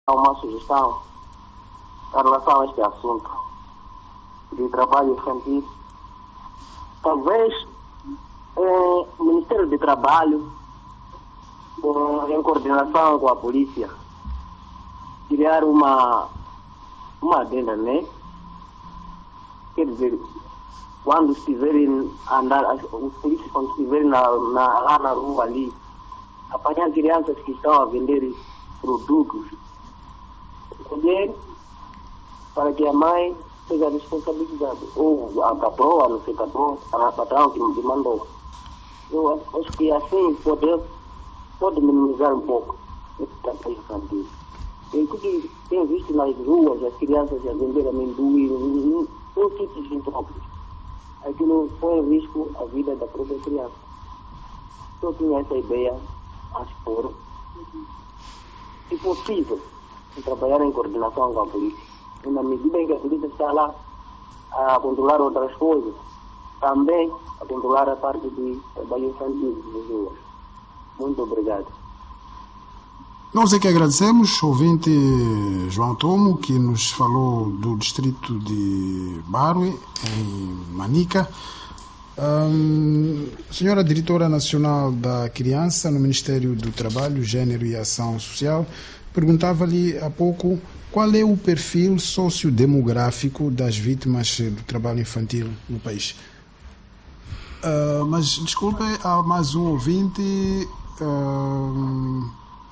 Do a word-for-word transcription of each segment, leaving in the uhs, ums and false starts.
uma sugestão em relação a este assunto de trabalho infantil. Talvez eh, o Ministério do Trabalho, eh, em coordenação com a polícia, criar uma, uma adenda, né? Quer dizer, quando estiverem andar, os polícias quando estiverem na, na, lá na rua ali, apanhar crianças que estão a vender produtos, colher para que a mãe seja responsabilizada, ou a patroa, não sei patrão, a patrão que me mandou. Eu acho que assim pode, pode minimizar um pouco esse trabalho infantil. Eu que tenho visto nas ruas as crianças a vender amendoim, um sítios impróprios. Aquilo põe em risco a vida da própria criança. Eu tinha essa ideia a expor. Se possível, de trabalhar em coordenação com a polícia. E na medida em que a polícia está lá a controlar outras coisas, também a controlar a parte de trabalho infantil nas ruas. Muito obrigado. Nós é que agradecemos, ouvinte João Tomo, que nos falou do distrito de Barue, em Manica. Um, senhora Diretora Nacional da Criança no Ministério do Trabalho, Gênero e Ação Social, perguntava-lhe há pouco qual é o perfil sociodemográfico das vítimas do trabalho infantil no país. Uh, mas, desculpe, há mais um ouvinte... Uh,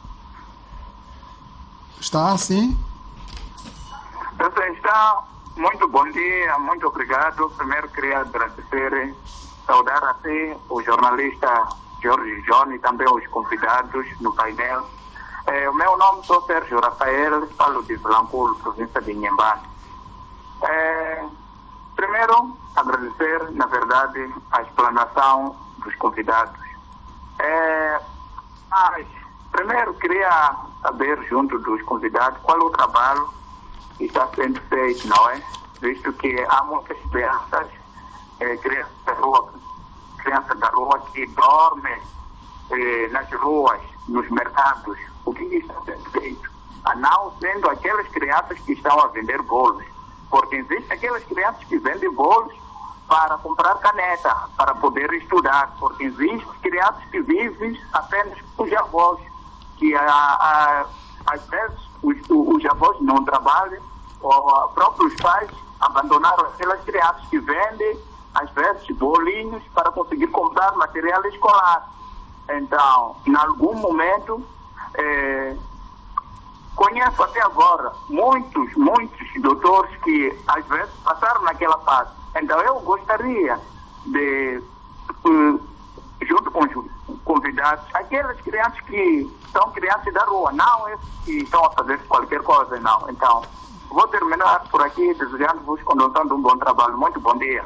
Está assim? Está. Muito bom dia, muito obrigado. Primeiro queria agradecer, saudar assim o jornalista Jorge Johnny e também os convidados no painel. É, o meu nome é Sérgio Rafael, falo de Vilampulo, província de Inhambane. É, primeiro, agradecer, na verdade, a explanação dos convidados. É, mas, primeiro, queria saber, junto dos convidados, qual é o trabalho que está sendo feito, não é? Visto que há muitas crianças, é, crianças da rua, crianças da rua que dormem é, nas ruas, nos mercados. O que está sendo feito? A não sendo aquelas crianças que estão a vender bolos. Porque existem aquelas crianças que vendem bolos para comprar caneta, para poder estudar. Porque existem crianças que vivem apenas com os avós, que a, a, às vezes os, os avós não trabalham, ou os próprios pais abandonaram aquelas crianças que vendem, às vezes, bolinhos para conseguir comprar material escolar. Então, em algum momento, é, conheço até agora muitos, muitos doutores que às vezes passaram naquela fase. Então, eu gostaria de, junto com os convidados, aquelas crianças que são crianças da rua, não esses que estão a fazer qualquer coisa, não. Então, vou terminar por aqui, desejando-vos condução de um bom trabalho. Muito bom dia.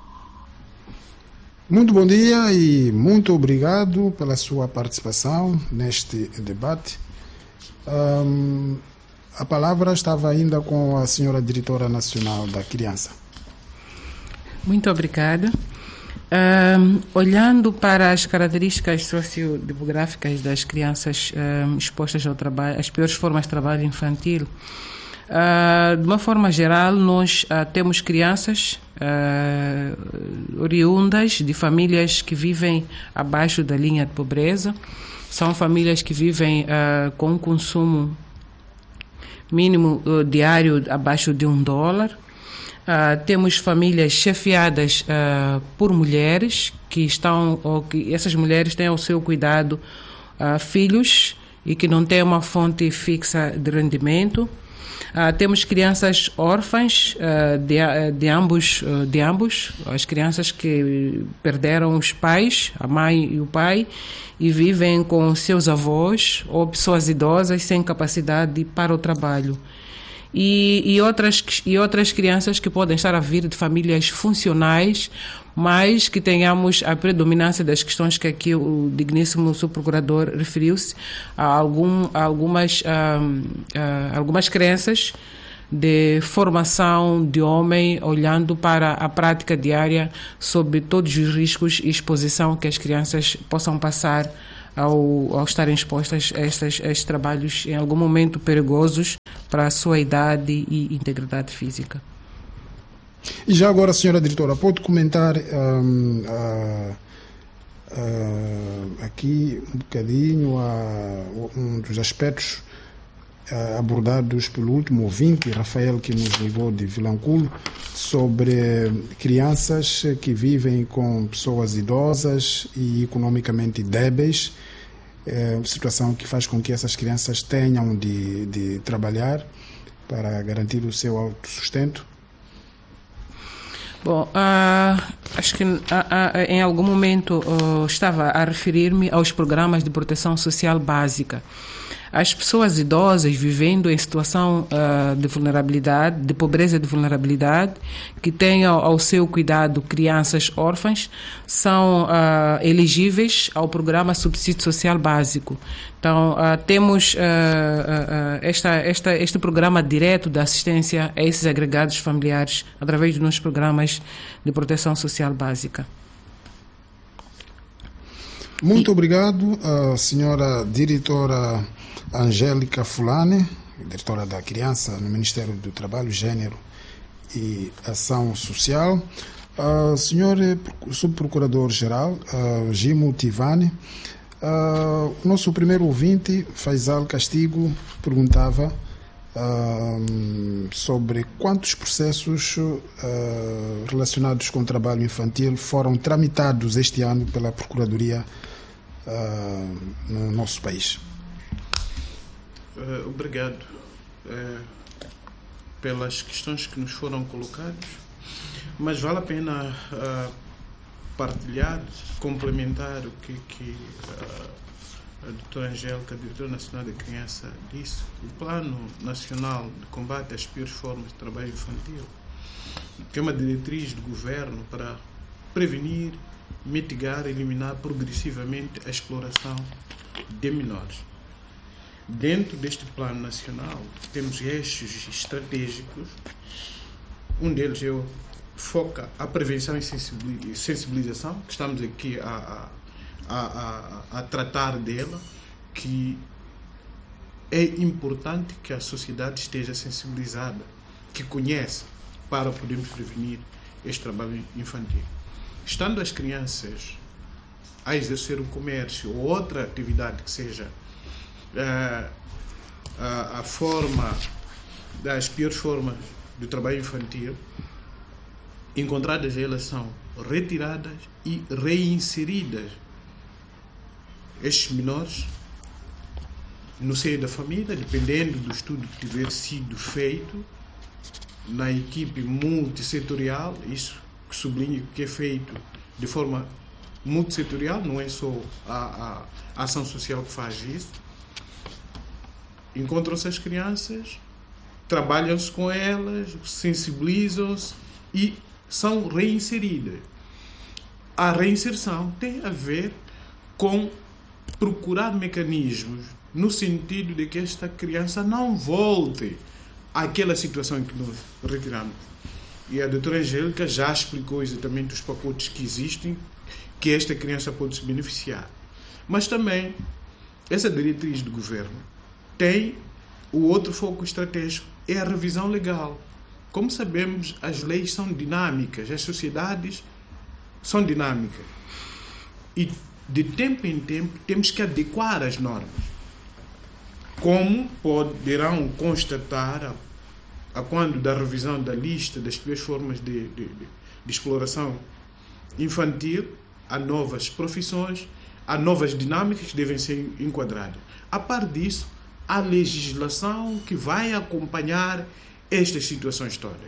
Muito bom dia e muito obrigado pela sua participação neste debate. Um, a palavra estava ainda com a senhora Diretora Nacional da Criança. Muito obrigada. Um, olhando para as características sociodemográficas das crianças um, expostas ao trabalho, as piores formas de trabalho infantil, uh, de uma forma geral, nós uh, temos crianças uh, oriundas de famílias que vivem abaixo da linha de pobreza. São famílias que vivem uh, com um consumo mínimo uh, diário abaixo de um dólar. Uh, temos famílias chefiadas uh, por mulheres que estão, ou que essas mulheres têm ao seu cuidado uh, filhos e que não têm uma fonte fixa de rendimento. Uh, temos crianças órfãs uh, de, de, ambos, uh, de ambos, as crianças que perderam os pais, a mãe e o pai, e vivem com seus avós ou pessoas idosas sem capacidade para o trabalho. E, e, outras, e outras crianças que podem estar a vir de famílias funcionais, mas que tenhamos a predominância das questões que aqui o digníssimo subprocurador referiu-se, a, algum, a algumas, a, a, algumas crenças de formação de homem, olhando para a prática diária sobre todos os riscos e exposição que as crianças possam passar ao, ao estarem expostas a estes, a estes trabalhos em algum momento perigosos para a sua idade e integridade física. E já agora, senhora diretora, pode comentar um, uh, uh, aqui um bocadinho uh, um dos aspectos uh, abordados pelo último ouvinte, Rafael, que nos ligou de Vilanculo, sobre crianças que vivem com pessoas idosas e economicamente débeis, uh, situação que faz com que essas crianças tenham de, de trabalhar para garantir o seu autossustento. Bom, uh, acho que uh, uh, em algum momento uh, estava a referir-me aos programas de proteção social básica. As pessoas idosas vivendo em situação uh, de vulnerabilidade, de pobreza e de vulnerabilidade, que tenham ao seu cuidado crianças órfãs, são uh, elegíveis ao programa Subsídio Social Básico. Então, uh, temos uh, uh, esta, esta, este programa direto de assistência a esses agregados familiares através dos nossos programas de proteção social básica. Muito obrigado, a senhora diretora Angélica Fulane, diretora da Criança no Ministério do Trabalho, Gênero e Ação Social. Uh, senhor Subprocurador-Geral, uh, Gimo Tivani, uh, o nosso primeiro ouvinte, Faisal Castigo, perguntava uh, sobre quantos processos uh, relacionados com o trabalho infantil foram tramitados este ano pela Procuradoria uh, no nosso país. Uh, obrigado uh, pelas questões que nos foram colocadas, mas vale a pena uh, partilhar, complementar o que, que uh, a doutora Angélica, a diretora nacional da criança, disse. O Plano Nacional de Combate às Piores Formas de Trabalho Infantil, que é uma diretriz do governo para prevenir, mitigar e eliminar progressivamente a exploração de menores. Dentro deste plano nacional, temos eixos estratégicos. Um deles é o, foca a prevenção e sensibilização, que estamos aqui a, a, a, a tratar dela, que é importante que a sociedade esteja sensibilizada, que conheça, para podermos prevenir este trabalho infantil. Estando as crianças a exercer o comércio ou outra atividade que seja A, a, a forma das piores formas do trabalho infantil, encontradas elas são retiradas e reinseridas estes menores no seio da família, dependendo do estudo que tiver sido feito na equipe multissetorial. Isso que sublinho que é feito de forma multissetorial, não é só a, a, a ação social que faz isso. Encontram-se as crianças, trabalham-se com elas, sensibilizam-se e são reinseridas. A reinserção tem a ver com procurar mecanismos no sentido de que esta criança não volte àquela situação em que nós retiramos. E a doutora Angélica já explicou exatamente os pacotes que existem, que esta criança pode se beneficiar. Mas também, essa diretriz do governo tem o outro foco estratégico, é a revisão legal. Como sabemos, as leis são dinâmicas, as sociedades são dinâmicas. E de tempo em tempo temos que adequar as normas. Como poderão constatar a, a quando da revisão da lista das piores formas de, de, de, de exploração infantil, há novas profissões, há novas dinâmicas que devem ser enquadradas. A par disso, a legislação que vai acompanhar estas situações todas.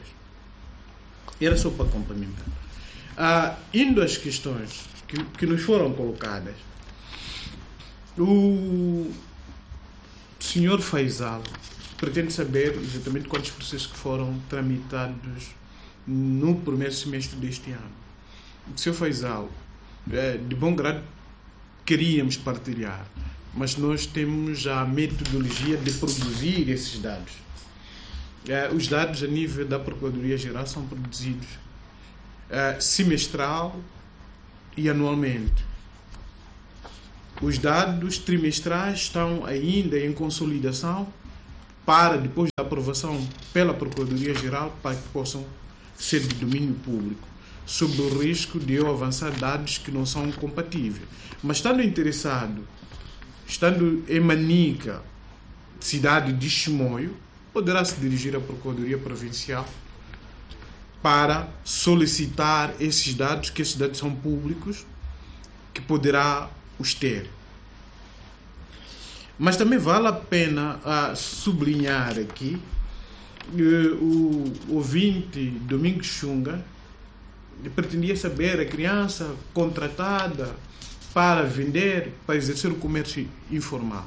Era só para complementar. Ah, indo às questões que, que nos foram colocadas, o senhor Faisal pretende saber exatamente quantos processos que foram tramitados no primeiro semestre deste ano. O senhor Faisal, de bom grado, queríamos partilhar, mas nós temos já a metodologia de produzir esses dados. Os dados a nível da Procuradoria-Geral são produzidos semestral e anualmente. os dados trimestrais estão ainda em consolidação para, depois da aprovação pela Procuradoria-Geral, para que possam ser de domínio público, sob o risco de eu avançar dados que não são compatíveis. Mas estando interessado, estando em Manica, cidade de Chimoio, poderá se dirigir à Procuradoria Provincial para solicitar esses dados, que esses dados são públicos, que poderá os ter. Mas também vale a pena uh, sublinhar aqui uh, o ouvinte Domingos Xunga pretendia saber a criança contratada para vender, para exercer o comércio informal.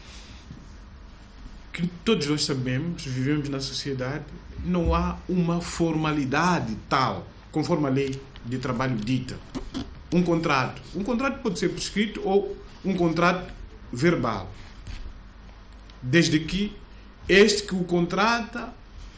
Que todos nós sabemos, vivemos na sociedade, não há uma formalidade tal, conforme a lei de trabalho dita. Um contrato. Um contrato pode ser prescrito ou um contrato verbal. Desde que este que o contrata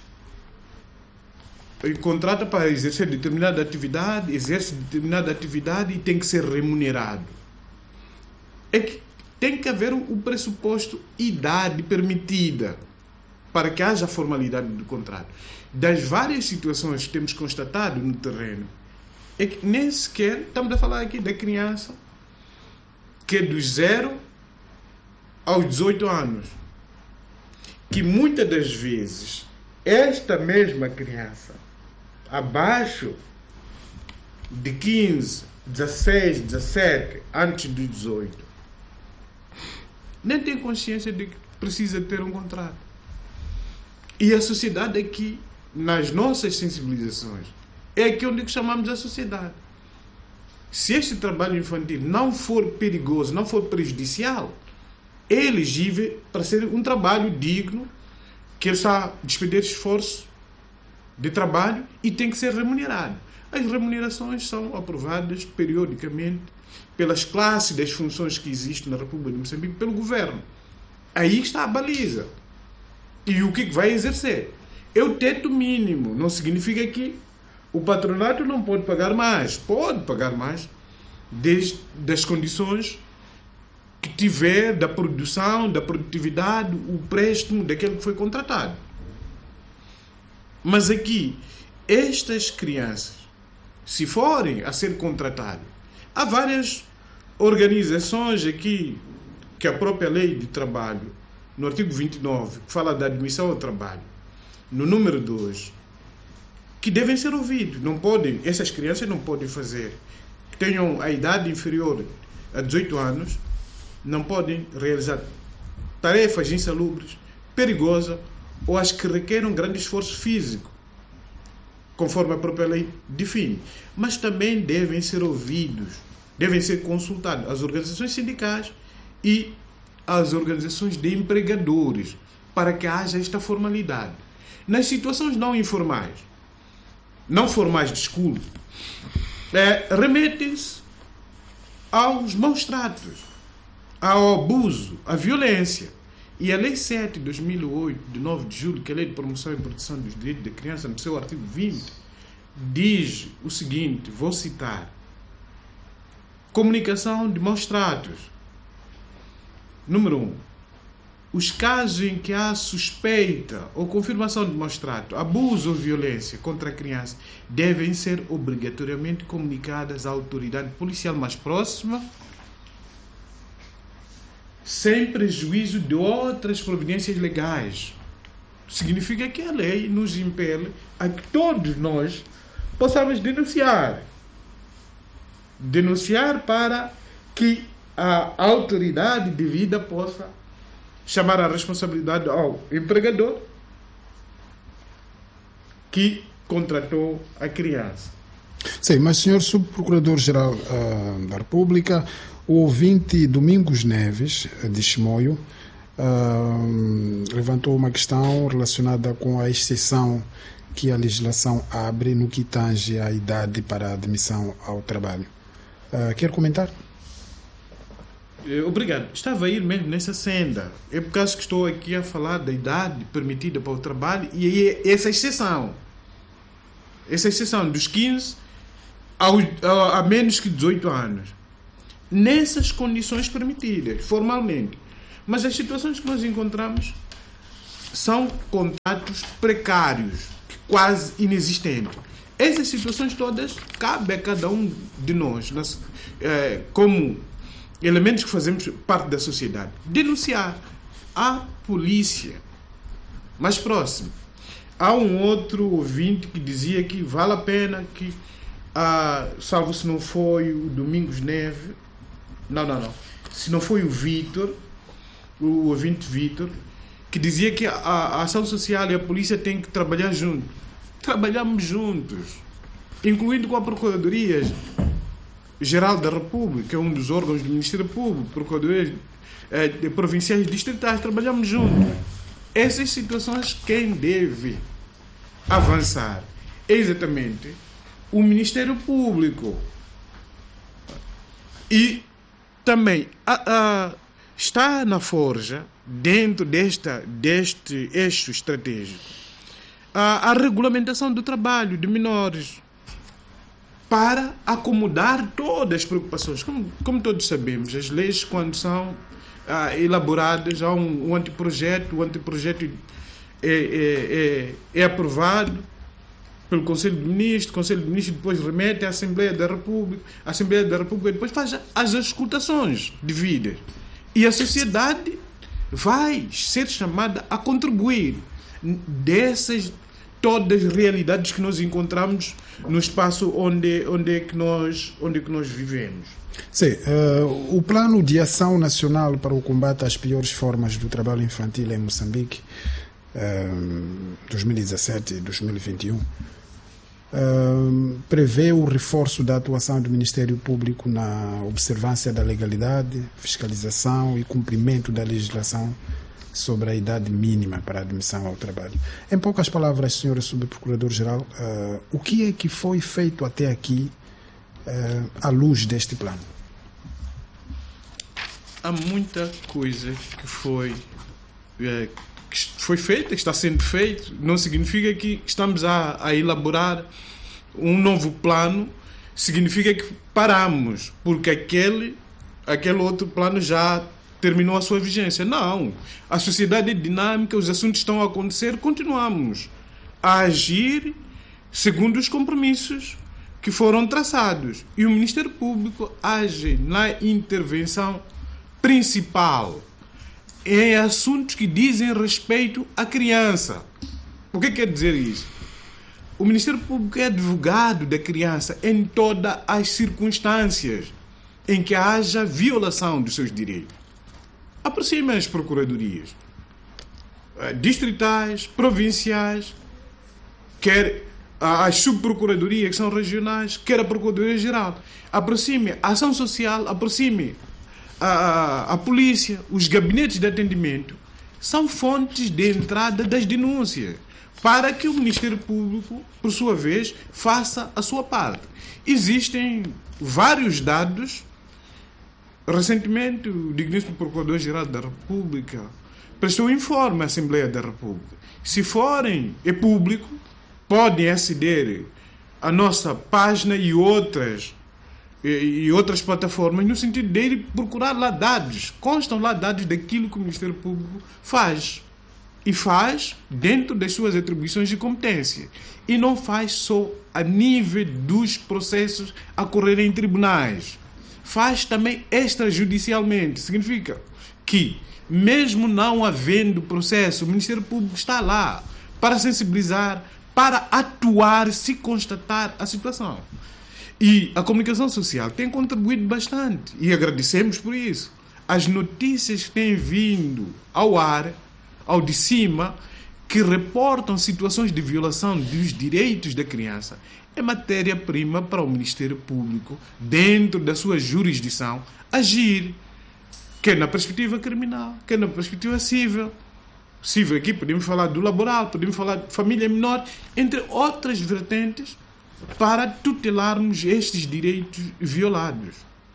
contrata para exercer determinada atividade, exerce determinada atividade e tem que ser remunerado. É que tem que haver o pressuposto idade permitida para que haja formalidade do contrato. Das várias situações que temos constatado no terreno, é que nem sequer estamos a falar aqui da criança que é dos zero aos dezoito anos, que muitas das vezes esta mesma criança abaixo de quinze, dezesseis, dezessete, antes dos dezoito, nem tem consciência de que precisa ter um contrato. E a sociedade aqui, nas nossas sensibilizações, é aqui onde chamamos a sociedade. Se este trabalho infantil não for perigoso, não for prejudicial, é elegível para ser um trabalho digno, que ele está a despender esforço de trabalho e tem que ser remunerado. As remunerações são aprovadas periodicamente pelas classes das funções que existem na República de Moçambique, pelo governo. Aí está a baliza. E o que vai exercer? É o teto mínimo. Não significa que o patronato não pode pagar mais. Pode pagar mais, desde das condições que tiver da produção, da produtividade, o préstimo daquele que foi contratado. Mas aqui, estas crianças, se forem a ser contratadas, há várias organizações aqui, que a própria lei de trabalho, no artigo vinte e nove, que fala da admissão ao trabalho, no número dois, que devem ser ouvidos. Não podem, essas crianças não podem fazer, que tenham a idade inferior a dezoito anos, não podem realizar tarefas insalubres, perigosas ou as que requeram grande esforço físico, conforme a própria lei define. Mas também devem ser ouvidos, devem ser consultados as organizações sindicais e as organizações de empregadores, para que haja esta formalidade. Nas situações não informais, não formais, desculpe, é, remetem-se aos maus tratos, ao abuso, à violência. E a Lei sete de dois mil e oito, de nove de julho, que é a Lei de Promoção e Proteção dos Direitos da Criança, no seu artigo vinte, diz o seguinte, vou citar: comunicação de maus tratos. Número um. Os casos em que há suspeita ou confirmação de maus tratos, abuso ou violência contra a criança devem ser obrigatoriamente comunicadas à autoridade policial mais próxima, sem prejuízo de outras providências legais. Significa que a lei nos impele a que todos nós possamos denunciar. Denunciar para que a autoridade devida possa chamar a responsabilidade ao empregador que contratou a criança. Sim, mas senhor Subprocurador-Geral uh, da República, o ouvinte Domingos Neves, de Chimoio, uh, levantou uma questão relacionada com a exceção que a legislação abre no que tange à idade para a admissão ao trabalho. Uh, quer comentar? Obrigado. Estava a ir mesmo nessa senda. É por causa que estou aqui a falar da idade permitida para o trabalho e aí essa exceção. Essa exceção dos quinze ao, a, a menos que dezoito anos. nessas condições permitidas, formalmente. Mas as situações que nós encontramos são contratos precários, quase inexistentes. Essas situações todas cabe a cada um de nós, nas, eh, como elementos que fazemos parte da sociedade, denunciar à polícia mais próxima. Há um outro ouvinte que dizia que vale a pena que, ah, salvo se não foi o Domingos Neve, não, não, não, se não foi o Vítor, o ouvinte Vítor, que dizia que a, a ação social e a polícia têm que trabalhar juntos. Trabalhamos juntos, incluindo com a Procuradoria Geral da República, que é um dos órgãos do Ministério Público, Procuradorias eh, provinciais e distritais, trabalhamos juntos. Essas situações, quem deve avançar é exatamente o Ministério Público. E também a, a, está na forja, dentro desta, deste eixo estratégico, a, a regulamentação do trabalho de menores para acomodar todas as preocupações. Como, como todos sabemos, as leis, quando são ah, elaboradas, há um, um anteprojeto, o anteprojeto é, é, é, é aprovado pelo Conselho de Ministros, o Conselho de Ministros depois remete à Assembleia da República, a Assembleia da República depois faz as auscultações devidas. E a sociedade vai ser chamada a contribuir dessas todas as realidades que nós encontramos no espaço onde, onde, é, que nós, onde é que nós vivemos. Sim, uh, o Plano de Ação Nacional para o Combate às Piores Formas do Trabalho Infantil em Moçambique, uh, dois mil e dezassete a dois mil e vinte e um, uh, prevê o reforço da atuação do Ministério Público na observância da legalidade, fiscalização e cumprimento da legislação sobre a idade mínima para a admissão ao trabalho. Em poucas palavras, senhora Subprocurador-Geral, uh, o que é que foi feito até aqui uh, à luz deste plano? Há muita coisa que foi, é, que foi feita, que está sendo feito. Não significa que estamos a, a elaborar um novo plano, significa que paramos, porque aquele, aquele outro plano já terminou a sua vigência. Não. A sociedade é dinâmica, os assuntos estão a acontecer, continuamos a agir segundo os compromissos que foram traçados. E o Ministério Público age na intervenção principal em assuntos que dizem respeito à criança. O que quer dizer isso? O Ministério Público é advogado da criança em todas as circunstâncias em que haja violação dos seus direitos. Aproxima as procuradorias distritais, provinciais, quer as subprocuradorias que são regionais, quer a Procuradoria-Geral. Aproxime a ação social, aproxime a, a, a polícia, os gabinetes de atendimento, são fontes de entrada das denúncias, para que o Ministério Público, por sua vez, faça a sua parte. Existem vários dados. Recentemente, o digníssimo Procurador-Geral da República prestou informe à Assembleia da República. Se forem, é público, podem aceder à nossa página e outras, e, e outras plataformas, no sentido de procurar lá dados. Constam lá dados daquilo que o Ministério Público faz. E faz dentro das suas atribuições de competência. E não faz só a nível dos processos a correrem em tribunais. Faz também extrajudicialmente. Significa que, mesmo não havendo processo, o Ministério Público está lá para sensibilizar, para atuar se constatar a situação. E a comunicação social tem contribuído bastante e agradecemos por isso. As notícias que têm vindo ao ar, ao de cima, que reportam situações de violação dos direitos da criança, é matéria-prima para o Ministério Público, dentro da sua jurisdição, agir, quer na perspectiva criminal, quer na perspectiva civil. Civil aqui podemos falar do laboral, podemos falar de família menor, entre outras vertentes, para tutelarmos estes direitos violados.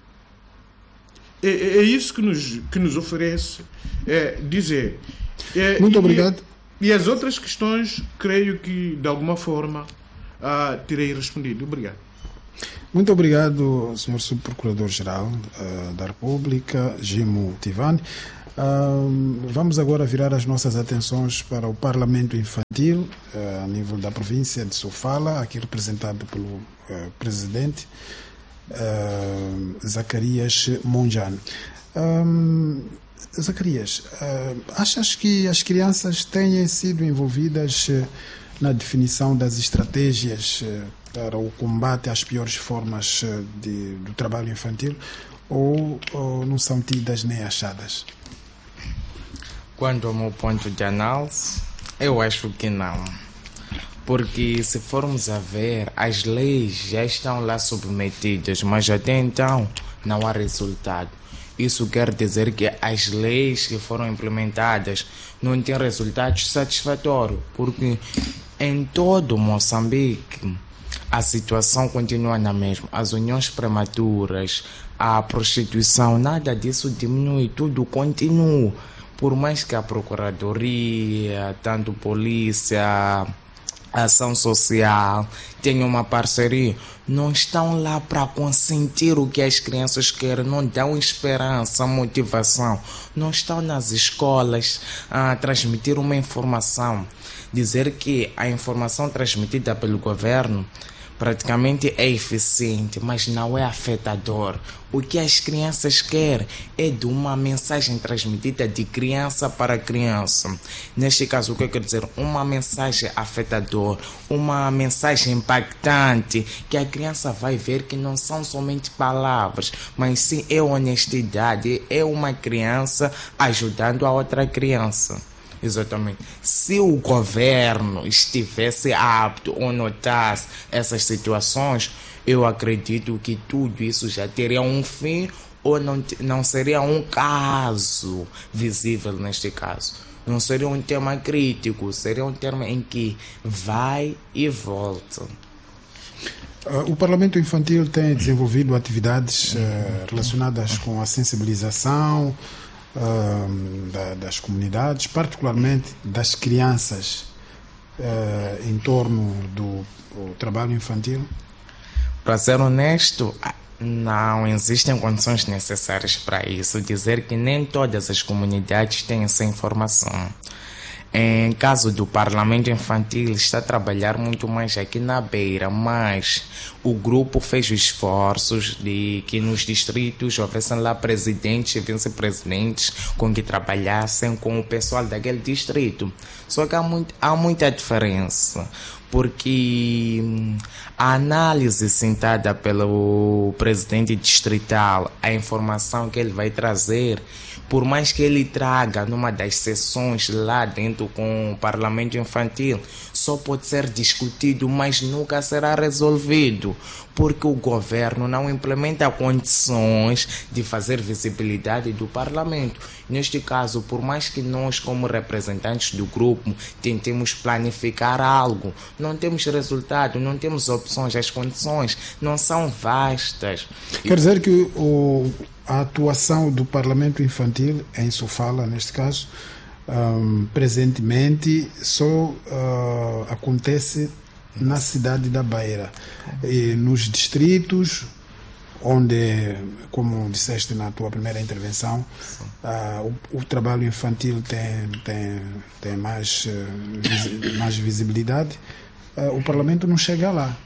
É, é isso que nos, que nos oferece é, dizer. É, Muito e, obrigado. E as outras questões, creio que, de alguma forma, uh, terei respondido. Obrigado. Muito obrigado, senhor Subprocurador-Geral uh, da República, Jimo Tivani. Uh, vamos agora virar as nossas atenções para o Parlamento Infantil, uh, a nível da província de Sofala, aqui representado pelo uh, presidente uh, Zacarias Monjano. Um, Zacarias, uh, achas que as crianças tenham sido envolvidas uh, na definição das estratégias uh, para o combate às piores formas uh, de, do trabalho infantil ou, ou não são tidas nem achadas? Quanto ao meu ponto de análise, eu acho que não. Porque se formos a ver, as leis já estão lá submetidas, mas até então não há resultado. Isso quer dizer que as leis que foram implementadas não têm resultados satisfatórios, porque em todo Moçambique a situação continua na mesma. As uniões prematuras, a prostituição, nada disso diminui, tudo continua. Por mais que a Procuradoria, tanto polícia, ação social, tenham uma parceria, não estão lá para consentir o que as crianças querem, não dão esperança, motivação, não estão nas escolas a transmitir uma informação, dizer que a informação transmitida pelo governo praticamente é eficiente, mas não é afetador. O que as crianças querem é de uma mensagem transmitida de criança para criança. Neste caso, o que eu quero dizer? Uma mensagem afetadora, uma mensagem impactante, que a criança vai ver que não são somente palavras, mas sim é honestidade, é uma criança ajudando a outra criança. Exatamente. Se o governo estivesse apto ou notasse essas situações, eu acredito que tudo isso já teria um fim ou não, não seria um caso visível neste caso. Não seria um tema crítico, seria um tema em que vai e volta. O Parlamento Infantil tem desenvolvido atividades uh, relacionadas com a sensibilização Uh, da, das comunidades, particularmente das crianças, uh, em torno do, do trabalho infantil? Para ser honesto, não existem condições necessárias para isso. Dizer que nem todas as comunidades têm essa informação. Em caso do Parlamento Infantil, está a trabalhar muito mais aqui na Beira, mas o grupo fez esforços de que nos distritos houvessem lá presidentes e vice-presidentes com que trabalhassem com o pessoal daquele distrito. Só que há, muito, há muita diferença, porque a análise sentada pelo presidente distrital, a informação que ele vai trazer, por mais que ele traga numa das sessões lá dentro com o Parlamento Infantil, só pode ser discutido, mas nunca será resolvido, porque o governo não implementa condições de fazer visibilidade do Parlamento. Neste caso, por mais que nós, como representantes do grupo, tentemos planificar algo, não temos resultado, não temos opções, as condições não são vastas. Quer dizer que o... a atuação do Parlamento Infantil em Sofala, neste caso, um, presentemente só uh, acontece na cidade da Beira. E nos distritos onde, como disseste na tua primeira intervenção, uh, o, o trabalho infantil tem, tem, tem mais, uh, vis, mais visibilidade, uh, o Parlamento não chega lá.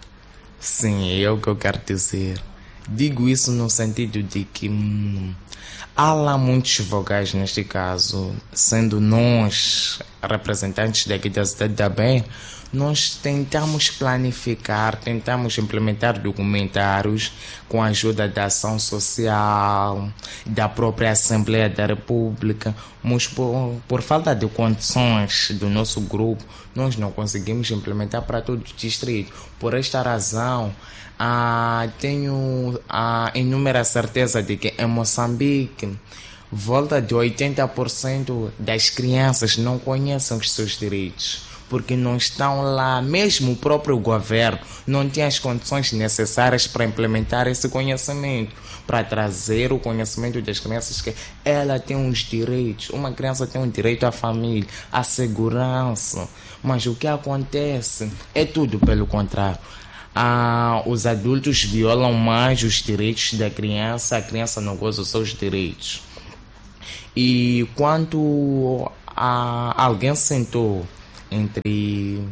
Sim, é o que eu quero dizer. Digo isso no sentido de que hum, há lá muitos vogais neste caso, sendo nós representantes daqui da cidade da Beira, nós tentamos planificar, tentamos implementar documentários com a ajuda da ação social, da própria Assembleia da República, mas por, por falta de condições do nosso grupo, nós não conseguimos implementar para todo o distrito. Por esta razão, ah, tenho a inúmera certeza de que em Moçambique, volta de oitenta por cento das crianças não conhecem os seus direitos, porque não estão lá, mesmo o próprio governo não tem as condições necessárias para implementar esse conhecimento, para trazer o conhecimento das crianças que ela tem uns direitos. Uma criança tem um direito à família, à segurança, mas o que acontece é tudo pelo contrário. ah, os adultos violam mais os direitos da criança, a criança não goza os seus direitos. E quando ah, alguém sentou entre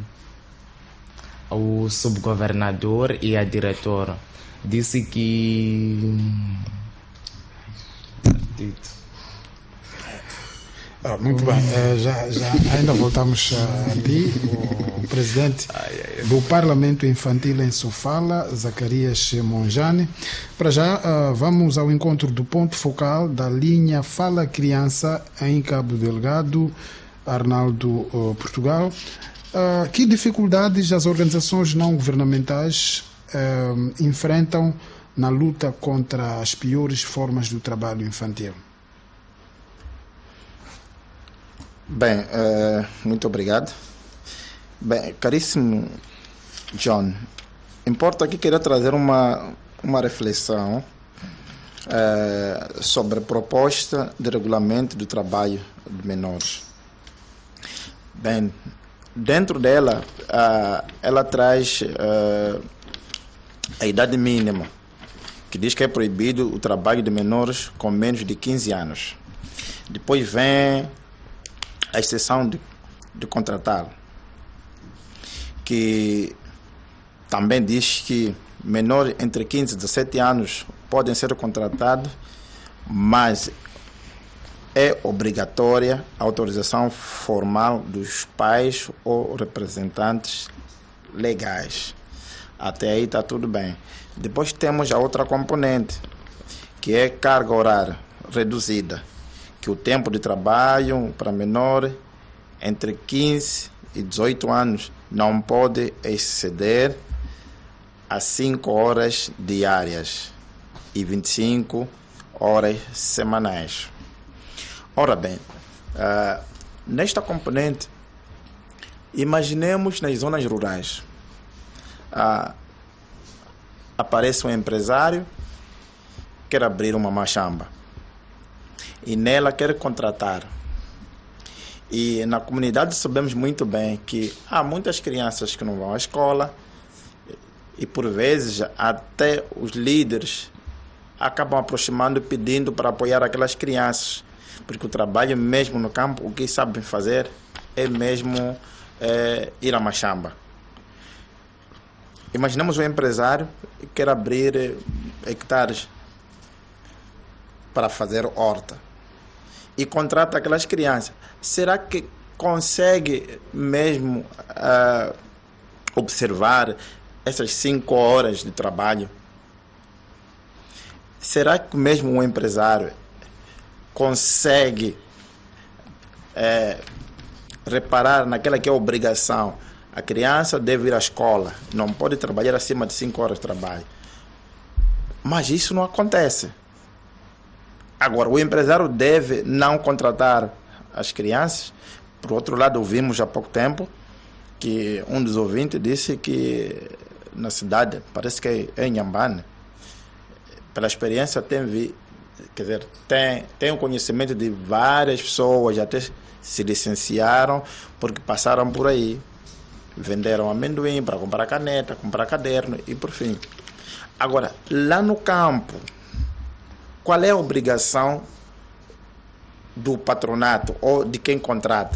o subgovernador e a diretora, disse que... Ah, muito bem, uh, já, já ainda voltamos a ti, o presidente do Parlamento Infantil em Sofala, Zacarias Monjane. Para já, uh, vamos ao encontro do ponto focal da linha Fala Criança em Cabo Delgado, Arnaldo, uh, Portugal. Uh, que dificuldades as organizações não governamentais uh, enfrentam na luta contra as piores formas do trabalho infantil? Bem, uh, muito obrigado. Bem, caríssimo John, importa aqui querer trazer uma, uma reflexão uh, sobre a proposta de regulamento do trabalho de menores. Bem, dentro dela, uh, ela traz uh, a idade mínima, que diz que é proibido o trabalho de menores com menos de quinze anos. Depois vem a exceção de, de contratá-lo, que também diz que menores entre quinze e dezessete anos podem ser contratados, mas é obrigatória a autorização formal dos pais ou representantes legais. Até aí está tudo bem. Depois temos a outra componente, que é carga horária reduzida, que o tempo de trabalho para menor entre quinze e dezoito anos não pode exceder a cinco horas diárias e vinte e cinco horas semanais. Ora bem, uh, nesta componente, imaginemos nas zonas rurais, uh, aparece um empresário que quer abrir uma machamba e nela quer contratar. E na comunidade sabemos muito bem que há muitas crianças que não vão à escola e por vezes até os líderes acabam aproximando e pedindo para apoiar aquelas crianças, porque o trabalho mesmo no campo, o que sabem fazer é mesmo é, ir à machamba. Imaginemos um empresário que quer abrir hectares para fazer horta e contrata aquelas crianças. Será que consegue mesmo uh, observar essas cinco horas de trabalho? Será que mesmo um empresário consegue é, reparar naquela que é a obrigação? A criança deve ir à escola, não pode trabalhar acima de cinco horas de trabalho. Mas isso não acontece. Agora, o empresário deve não contratar as crianças. Por outro lado, ouvimos há pouco tempo que um dos ouvintes disse que na cidade, parece que é em Inhambane, pela experiência tem vi, quer dizer, tem, tem o conhecimento de várias pessoas, até se licenciaram porque passaram por aí, venderam amendoim para comprar caneta, comprar caderno e por fim. Agora, lá no campo, qual é a obrigação do patronato ou de quem contrata?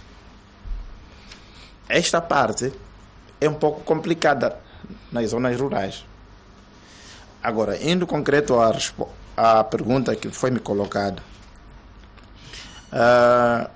Esta parte é um pouco complicada nas zonas rurais. Agora, indo concreto à, à pergunta que foi me colocada, uh,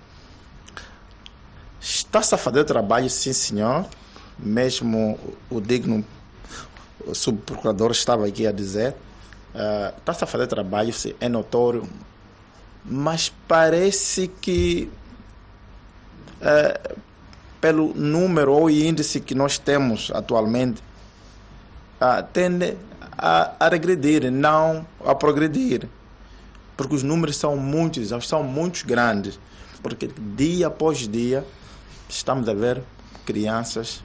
está-se a fazer trabalho, sim senhor, mesmo o digno o subprocurador estava aqui a dizer, uh, está-se a fazer trabalho, sim, é notório, mas parece que uh, pelo número ou índice que nós temos atualmente, uh, tende a, a regredir, não a progredir, porque os números são muitos, são muito grandes, porque dia após dia estamos a ver crianças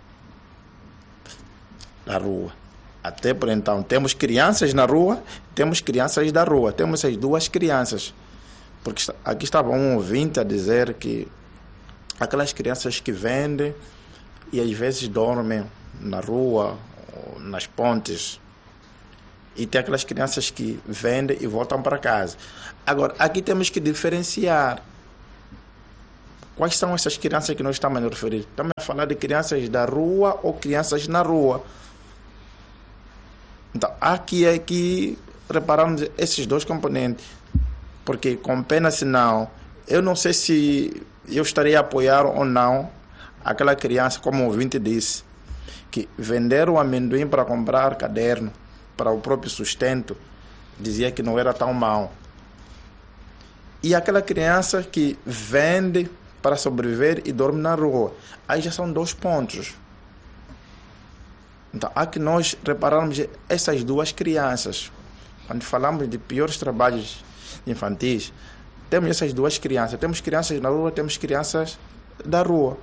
na rua. Até por então, temos crianças na rua, temos crianças da rua, temos as duas crianças. Porque aqui estava um ouvinte a dizer que aquelas crianças que vendem e às vezes dormem na rua no, nas pontes. E tem aquelas crianças que vendem e voltam para casa. Agora, aqui temos que diferenciar. Quais são essas crianças que nós estamos a referir? Estamos a falar de crianças da rua ou crianças na rua. Então, aqui é que reparamos esses dois componentes. Porque com pena, se não, eu não sei se eu estaria a apoiar ou não aquela criança, como o ouvinte disse, que vender o amendoim para comprar caderno, para o próprio sustento, dizia que não era tão mal. E aquela criança que vende para sobreviver e dorme na rua. Aí já são dois pontos. Então, há que nós repararmos essas duas crianças. Quando falamos de piores trabalhos infantis, temos essas duas crianças. Temos crianças na rua, temos crianças da rua.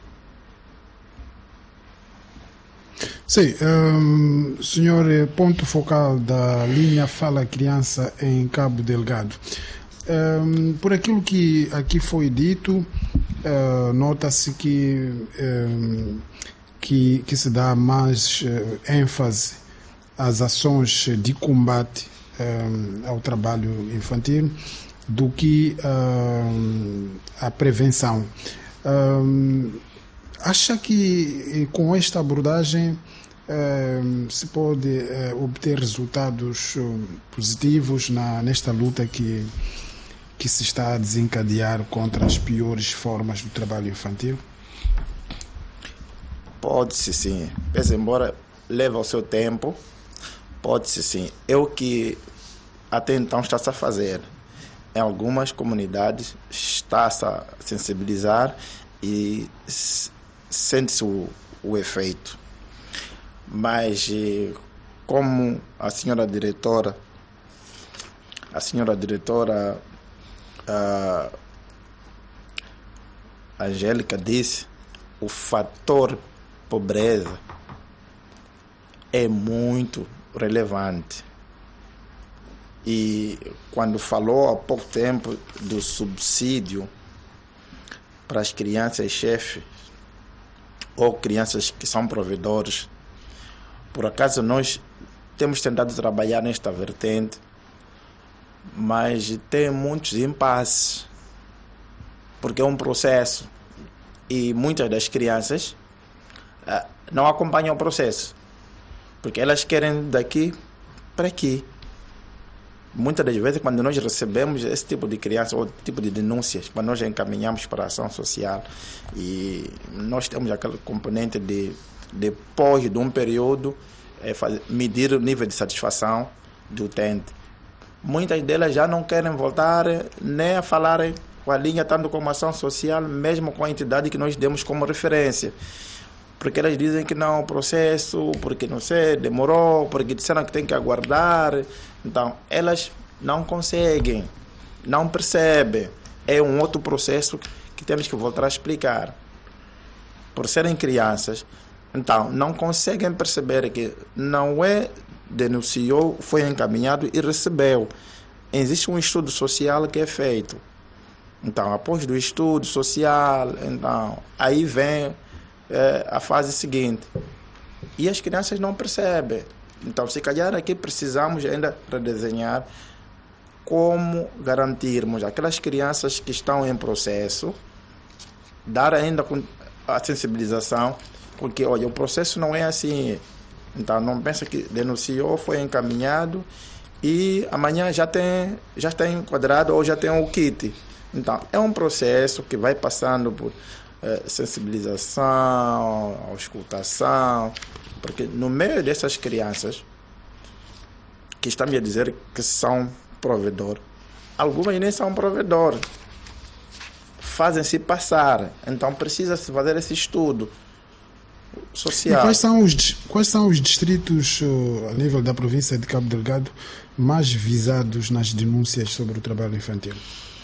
Sim, um, senhor, ponto focal da linha Fala Criança em Cabo Delgado. Um, por aquilo que aqui foi dito, uh, nota-se que, um, que, que se dá mais uh, ênfase às ações de combate um, ao trabalho infantil do que um, a prevenção. Um, acha que com esta abordagem um, se pode uh, obter resultados um, positivos na, nesta luta que que se está a desencadear contra as piores formas do trabalho infantil? Pode-se sim. Pese embora leve o seu tempo, pode-se sim. É o que até então está-se a fazer. Em algumas comunidades está-se a sensibilizar e sente-se o, o efeito. Mas como a senhora diretora, a senhora diretora a Angélica disse, o fator pobreza é muito relevante. E quando falou há pouco tempo do subsídio para as crianças chefes ou crianças que são provedores, por acaso nós temos tentado trabalhar nesta vertente, mas tem muitos impasses, porque é um processo e muitas das crianças uh, não acompanham o processo, porque elas querem daqui para aqui. Muitas das vezes, quando nós recebemos esse tipo de criança ou tipo de denúncias, quando nós encaminhamos para a ação social, e nós temos aquele componente de depois de um período é, fazer, medir o nível de satisfação do utente. Muitas delas já não querem voltar nem a falar com a linha, tanto como a ação social, mesmo com a entidade que nós demos como referência. Porque elas dizem que não, o processo, porque não sei, demorou, porque disseram que tem que aguardar. Então, elas não conseguem, não percebem. É um outro processo que temos que voltar a explicar. Por serem crianças, então, não conseguem perceber que não é denunciou, foi encaminhado e recebeu. Existe um estudo social que é feito. Então, após do estudo social, então, aí vem é, a fase seguinte. E as crianças não percebem. Então, se calhar aqui precisamos ainda redesenhar como garantirmos aquelas crianças que estão em processo, dar ainda a sensibilização, porque, olha, o processo não é assim. Então, não pensa que denunciou, foi encaminhado e amanhã já tem, já está enquadrado ou já tem o kit. Então, é um processo que vai passando por eh, sensibilização, auscultação, porque no meio dessas crianças que estão me a dizer que são provedor, algumas nem são provedor, fazem-se passar. Então, precisa-se fazer esse estudo social. E quais são os, quais são os distritos uh, a nível da província de Cabo Delgado mais visados nas denúncias sobre o trabalho infantil?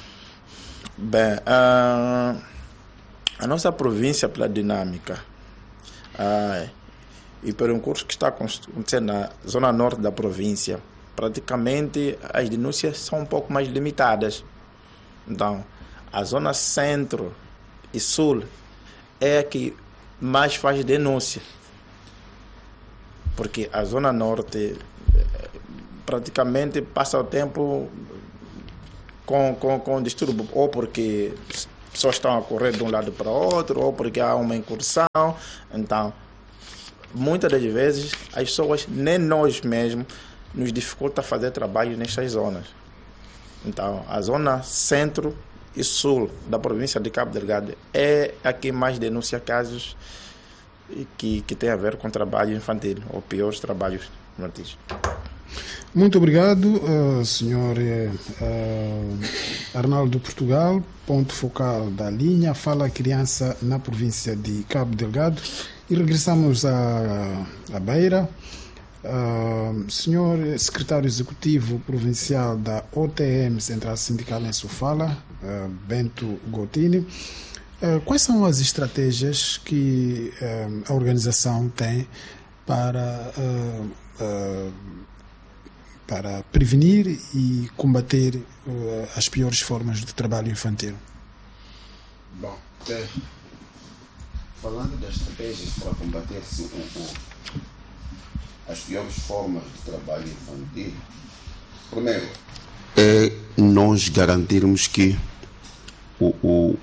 Bem, uh, a nossa província, pela dinâmica uh, e pelo um curso que está acontecendo na zona norte da província, praticamente as denúncias são um pouco mais limitadas. Então, a zona centro e sul é a que mais faz denúncia. porque a Zona Norte praticamente passa o tempo com, com, com distúrbio, ou porque pessoas estão a correr de um lado para o outro, ou porque há uma incursão. Então, muitas das vezes, as pessoas, nem nós mesmos, nos dificulta fazer trabalho nestas zonas. Então, a zona centro e sul da província de Cabo Delgado é a que mais denuncia casos que, que tem a ver com trabalho infantil, ou piores trabalhos infantis. Muito obrigado, uh, senhor uh, Arnaldo Portugal, ponto focal da linha Fala Criança na província de Cabo Delgado. E regressamos à, à Beira. Uh, senhor secretário executivo provincial da O T M, Central Sindical em Sofala, uh, Bento Gotini, uh, quais são as estratégias que uh, a organização tem para, uh, uh, para prevenir e combater uh, as piores formas de trabalho infantil? Bom, é, falando das estratégias para combater-se o, o as piores formas de trabalho infantil, primeiro é nós garantirmos que o, o,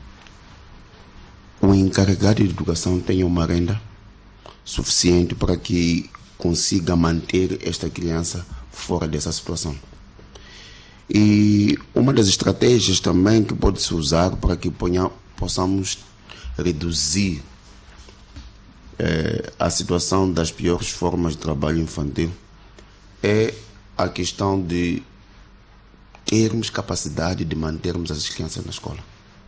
o encarregado de educação tenha uma renda suficiente para que consiga manter esta criança fora dessa situação. E uma das estratégias também que pode se usar para que ponha, possamos reduzir É, a situação das piores formas de trabalho infantil é a questão de termos capacidade de mantermos as crianças na escola.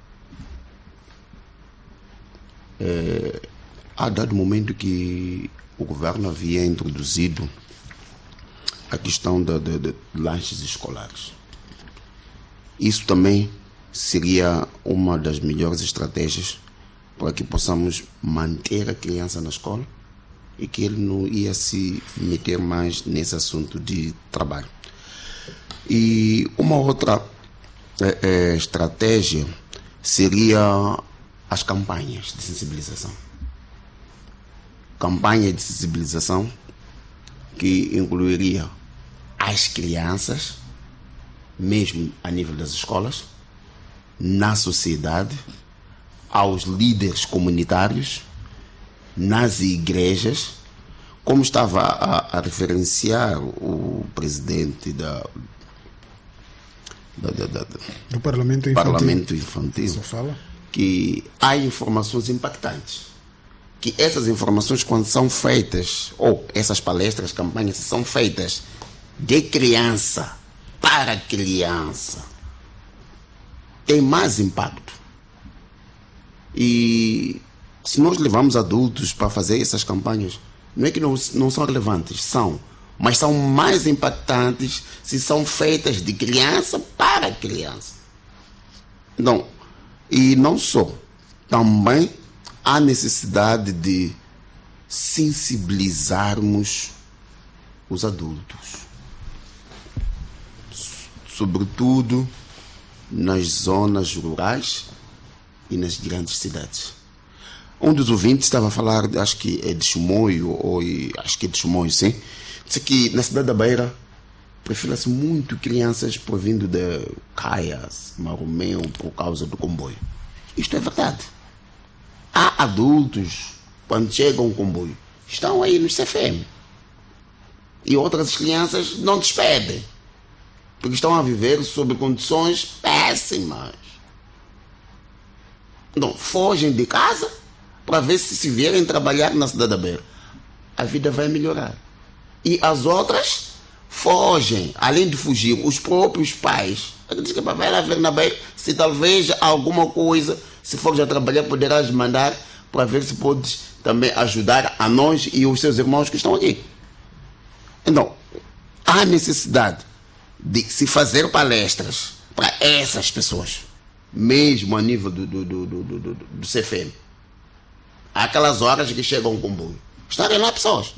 É, há dado momento que o governo havia introduzido a questão de, de, de lanches escolares. Isso também seria uma das melhores estratégias para que possamos manter a criança na escola e que ele não ia se meter mais nesse assunto de trabalho. E uma outra é, é, estratégia seria as campanhas de sensibilização. Campanha de sensibilização que incluiria as crianças, mesmo a nível das escolas, na sociedade, aos líderes comunitários, nas igrejas, como estava a, a referenciar o presidente da, da, da, da do Parlamento Infantil, Parlamento Infantil fala. Que há informações impactantes, que essas informações, quando são feitas, ou essas palestras, campanhas, são feitas de criança para criança, tem mais impacto. E se nós levamos adultos para fazer essas campanhas, não é que não, não são relevantes, são, mas são mais impactantes se são feitas de criança para criança. Então, e não só, também há necessidade de sensibilizarmos os adultos, sobretudo nas zonas rurais e nas grandes cidades. Um dos ouvintes estava a falar, acho que é de Chimoio, ou acho que é de Chimoio, sim. Disse que na cidade da Beira prefere-se muito crianças provindo de Caias, Maromeu, por causa do comboio. Isto é verdade. Há adultos, quando chegam ao comboio, estão aí no C F M. E outras crianças não despedem, porque estão a viver sob condições péssimas. Então, fogem de casa para ver se se vierem trabalhar na cidade da Beira. A vida vai melhorar. E as outras fogem, além de fugir, os próprios pais. Diz que vai lá ver na Beira se talvez alguma coisa, se for já trabalhar, poderás mandar para ver se podes também ajudar a nós e os seus irmãos que estão aqui. Então, há necessidade de se fazer palestras para essas pessoas, mesmo a nível do, do, do, do, do, do C F M. Há aquelas horas que chegam um comboio. Estarem lá pessoas.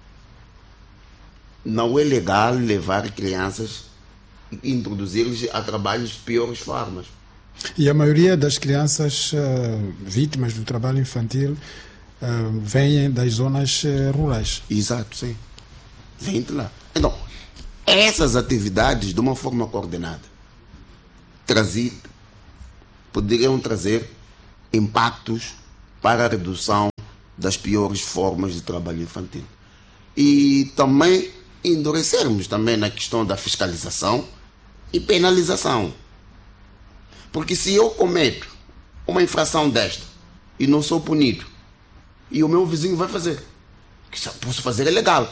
Não é legal levar crianças e introduzir-lhes a trabalhos de piores formas. E a maioria das crianças uh, vítimas do trabalho infantil uh, vêm das zonas uh, rurais. Exato, sim. Vêm de lá. Então, essas atividades, de uma forma coordenada, trazer, poderiam trazer impactos para a redução das piores formas de trabalho infantil. E também endurecermos também na questão da fiscalização e penalização. Porque se eu cometo uma infração desta e não sou punido, e o meu vizinho vai fazer, que se eu posso fazer é legal.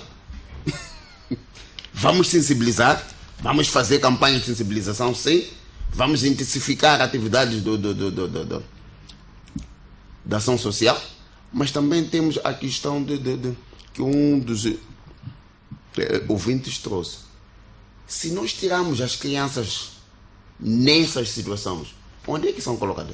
Vamos sensibilizar, vamos fazer campanha de sensibilização, sim. Vamos intensificar atividades do, do, do, do, do, do, da ação social, mas também temos a questão de, de, de, que um dos eh, ouvintes trouxe. Se nós tirarmos as crianças nessas situações, onde é que são colocadas?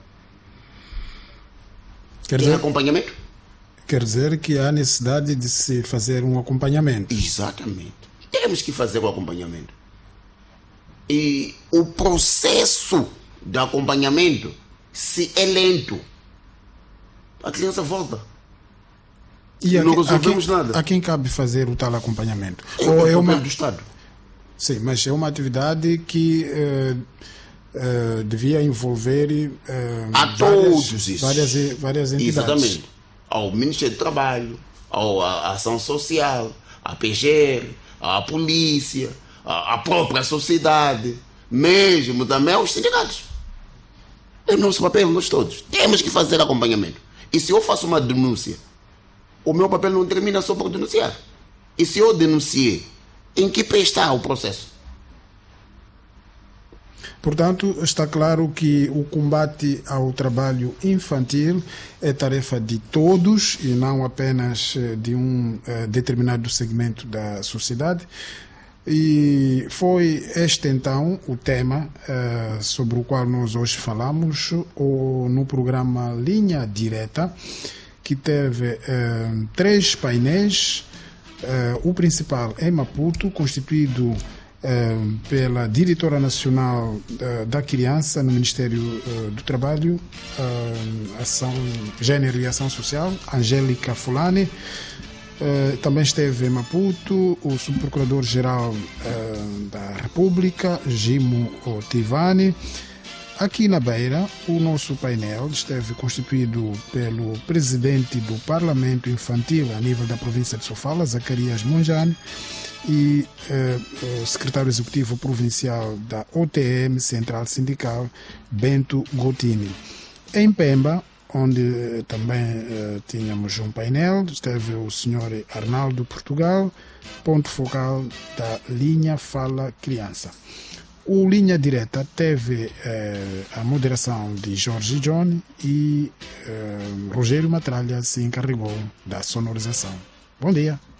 Quer Tem dizer, acompanhamento? quer dizer que há necessidade de se fazer um acompanhamento. Exatamente. Temos que fazer o acompanhamento. E o processo de acompanhamento, se é lento, a criança volta. E não a, resolvemos a quem, nada. A quem cabe fazer o tal acompanhamento? É Ou o é uma papel do Estado. Sim, mas é uma atividade que eh, eh, devia envolver eh, A várias, todos isso. várias, várias entidades. Exatamente. Ao Ministério do Trabalho, ao, à Ação Social, à P G R, à Polícia, à, à própria sociedade, mesmo também aos sindicatos. É o nosso papel, nós todos. Temos que fazer acompanhamento. E se eu faço uma denúncia, o meu papel não termina só por denunciar. E se eu denunciei, em que pé está o processo? Portanto, está claro que o combate ao trabalho infantil é tarefa de todos e não apenas de um uh, determinado segmento da sociedade. E foi este então o tema uh, sobre o qual nós hoje falamos ou no programa Linha Direta, que teve uh, três painéis. Uh, o principal em Maputo, constituído uh, pela Diretora Nacional uh, da Criança no Ministério uh, do Trabalho, uh, Ação, Gênero e Ação Social, Angélica Fulani. Uh, também esteve em Maputo o Subprocurador-Geral uh, da República, Gimo Tivani. Aqui na Beira, o nosso painel esteve constituído pelo Presidente do Parlamento Infantil a nível da província de Sofala, Zacarias Munjane, e eh, o Secretário Executivo Provincial da O T M, Central Sindical, Bento Gotini. Em Pemba, onde eh, também eh, tínhamos um painel, esteve o senhor Arnaldo Portugal, ponto focal da linha Fala Criança. O Linha Direta teve eh, a moderação de Jorge John e eh, Rogério Matralha se encarregou da sonorização. Bom dia.